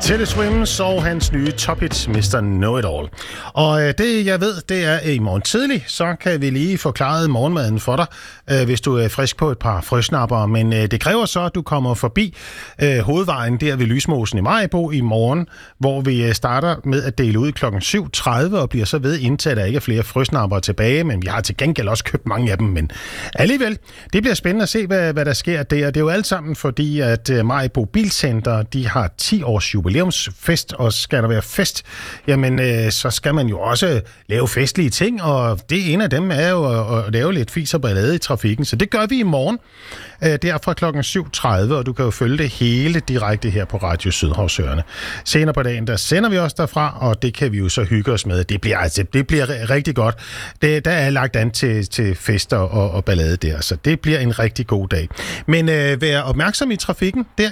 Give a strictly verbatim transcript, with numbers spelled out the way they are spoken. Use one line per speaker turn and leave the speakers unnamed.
Teddy Swims og hans nye top hit, mister Know-It-All. Og øh, det, jeg ved, det er, at i morgen tidlig, så kan vi lige forklare morgenmaden for dig, øh, hvis du er frisk på et par frøsnapper. Men øh, det kræver så, at du kommer forbi øh, hovedvejen der ved Lysmosen i Maribo i morgen, hvor vi øh, starter med at dele ud klokken syv tredive og bliver så ved indtil, at der ikke er flere frøsnapper tilbage. Men vi har til gengæld også købt mange af dem. Men alligevel, det bliver spændende at se, hvad, hvad der sker der. Det er jo alt sammen fordi, at øh, Maribo Bilcenter, de har ti års jubilæumsfest, og skal der være fest, jamen øh, så skal man jo også lave festlige ting, og det ene af dem er jo at, at lave lidt fis og ballade i trafikken, så det gør vi i morgen, øh, der fra klokken syv tredive, og du kan jo følge det hele direkte her på Radio Sydhavsøerne. Senere på dagen, der sender vi også derfra, og det kan vi jo så hygge os med. Det bliver, altså, det bliver rigtig godt. Det, der er lagt an til, til fester og, og ballade der, så det bliver en rigtig god dag. Men øh, vær opmærksom i trafikken der